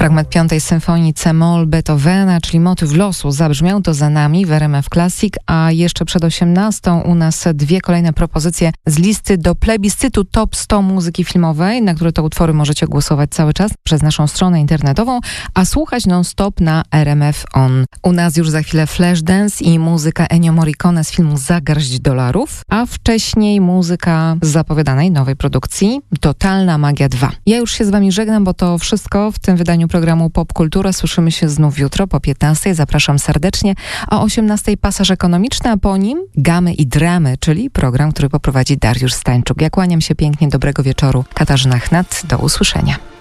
Fragment piątej symfonii C-moll Beethovena, czyli motyw losu, zabrzmiał to za nami w RMF Classic, a jeszcze przed 18 u nas dwie kolejne propozycje z listy do plebiscytu Top 100 muzyki filmowej, na które to utwory możecie głosować cały czas przez naszą stronę internetową, a słuchać non-stop na RMF On. U nas już za chwilę Flashdance i muzyka Ennio Morricone z filmu Za garść dolarów, a wcześniej muzyka z zapowiadanej nowej produkcji Totalna Magia 2. Ja już się z wami żegnam, bo to wszystko w tym wydaniu programu Pop Kultura. Słyszymy się znów jutro po 15. Zapraszam serdecznie. O 18 pasaż ekonomiczny, a po nim Gamy i Dramy, czyli program, który poprowadzi Dariusz Stańczuk. Ja kłaniam się pięknie, dobrego wieczoru. Katarzyna Chnat, do usłyszenia.